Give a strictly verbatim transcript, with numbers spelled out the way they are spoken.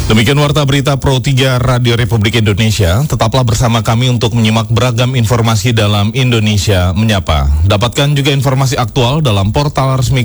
Demikian Warta Berita Pro tiga Radio Republik Indonesia. Tetaplah bersama kami untuk menyimak beragam informasi dalam Indonesia Menyapa. Dapatkan juga informasi aktual dalam portal resmi